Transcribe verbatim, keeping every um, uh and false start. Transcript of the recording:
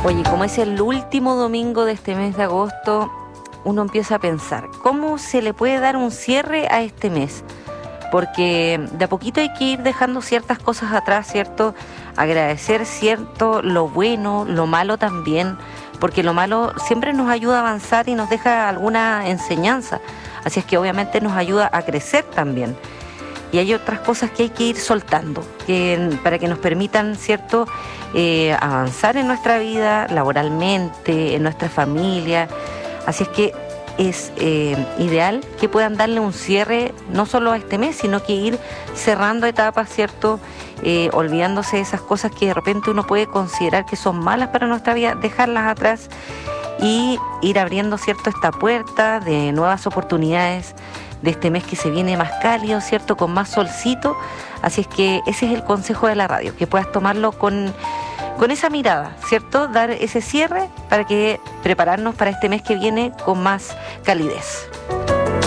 Oye, como es el último domingo de este mes de agosto, uno empieza a pensar, ¿cómo se le puede dar un cierre a este mes? Porque de a poquito hay que ir dejando ciertas cosas atrás, ¿cierto? Agradecer, ¿cierto? Lo bueno, lo malo también, porque lo malo siempre nos ayuda a avanzar y nos deja alguna enseñanza. Así es que obviamente nos ayuda a crecer también. Y hay otras cosas que hay que ir soltando, que, para que nos permitan, ¿cierto?, eh, avanzar en nuestra vida, laboralmente, en nuestra familia. Así es que es eh, ideal que puedan darle un cierre no solo a este mes, sino que ir cerrando etapas, ¿cierto?, eh, olvidándose de esas cosas que de repente uno puede considerar que son malas para nuestra vida, dejarlas atrás y ir abriendo, ¿cierto?, esta puerta de nuevas oportunidades, de este mes que se viene más cálido, ¿cierto?, con más solcito. Así es que ese es el consejo de la radio, que puedas tomarlo con, con esa mirada, ¿cierto?, dar ese cierre para que prepararnos para este mes que viene con más calidez.